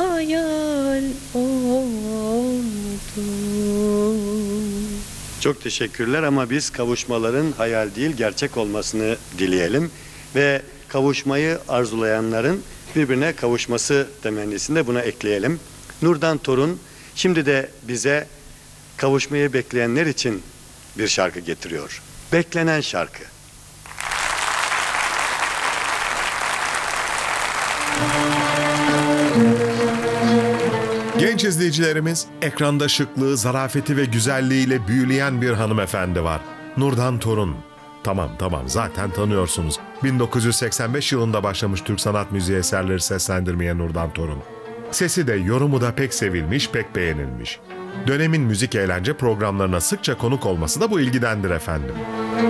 hayal oldu. Çok teşekkürler ama biz kavuşmaların hayal değil gerçek olmasını dileyelim ve kavuşmayı arzulayanların birbirine kavuşması temennisinde buna ekleyelim. Nurdan Torun şimdi de bize kavuşmayı bekleyenler için bir şarkı getiriyor. Beklenen şarkı. Genç izleyicilerimiz, ekranda şıklığı, zarafeti ve güzelliğiyle büyüleyen bir hanımefendi var. Nurdan Torun. Tamam zaten tanıyorsunuz. 1985 yılında başlamış Türk sanat müziği eserleri seslendirmeye Nurdan Torun. Sesi de yorumu da pek sevilmiş, pek beğenilmiş. Dönemin müzik eğlence programlarına sıkça konuk olması da bu ilgidendir efendim.